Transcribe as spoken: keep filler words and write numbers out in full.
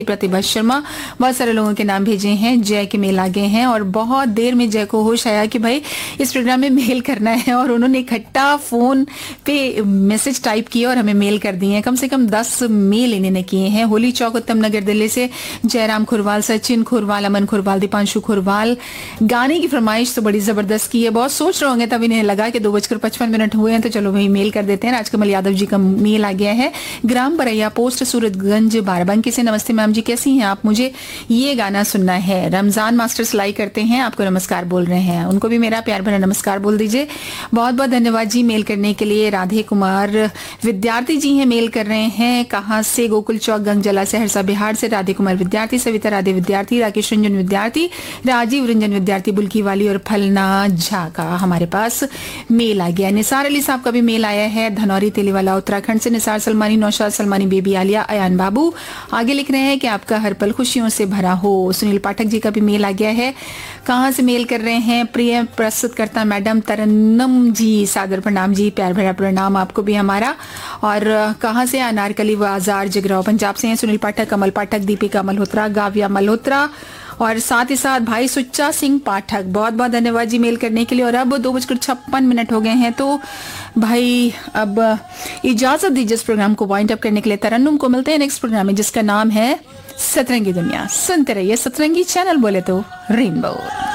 प्रतिभा शर्मा, बहुत सारे लोगों के नाम भेजे हैं। जय के मेल आ गए हैं और बहुत देर में जय को होश आया कि भाई इस प्रोग्राम में मेल करना है और उन्होंने इकट्ठा फोन पे मैसेज टाइप किए और हमें मेल कर दिए हैं। कम से कम दस मेल इन्होंने किए हैं। होली चौक उत्तम नगर दिल्ली से जयराम खुरवाल, सचिन खुरवाल, अमन खुरवाल, दीपांशु खुरवाल। गाने की फरमाइश तो बड़ी जबरदस्त की है। बहुत सोच रहे होंगे तब इन्हें लगा कि दो बजकर पचपन मिनट हुए हैं तो चलो भाई मेल कर देते हैं। राजकमल यादव जी का मेल आ गया है। ग्राम बरैया पोस्ट सूरतगंज बाराबंकी से, नमस्ते मैम जी, कैसी हैं आप? मुझे ये गाना सुनना है। रमजान मास्टर सिलाई करते हैं, आपको नमस्कार बोल रहे हैं। उनको भी मेरा प्यार भरा नमस्कार बोल दीजिए। बहुत बहुत धन्यवाद जी मेल करने के लिए। राधे कुमार विद्यार्थी जी हैं, मेल कर रहे हैं। कहाँ से? गोकुल चौक गंगजला सहरसा बिहार से राधे कुमार विद्यार्थी, सविता राधे विद्यार्थी, राकेश रंजन विद्यार्थी, राजीव रंजन विद्यार्थी बुल्की वाली और फलना झा का हमारे पास मेल आ गया। निसार अली साहब का भी मेल आया है। धनौरी तेलीवाला उत्तराखंड से निसार सलमानी, नौशाद सलमानी, बेबी आलिया, अयान बाबू आगे लिख रहे हैं कि आपका हर पल खुशियों से भरा हो। सुनील पाठक जी का भी मेल आ गया है। कहाँ से मेल कर रहे हैं? प्रिय प्रस्तुत करता मैडम तरन्नम जी, सादर प्रणाम जी, प्यार भरा प्रणाम आपको भी हमारा। और कहाँ से? अनारकली बाजार जगराव पंजाब से हैं सुनील पाठक, कमल पाठक, दीपिका मल्होत्रा, गाविया मल्होत्रा और साथ ही साथ भाई सुच्चा सिंह पाठक। बहुत बहुत धन्यवाद जी मेल करने के लिए। और अब दो बजकर छप्पन मिनट हो गए हैं तो भाई अब इजाजत दीजिए इस प्रोग्राम को वाइंड अप करने के लिए। तरन्नुम को मिलते हैं नेक्स्ट प्रोग्राम में जिसका नाम है सतरंगी दुनिया। सुनते रहिए सतरंगी चैनल, बोले तो रेनबो।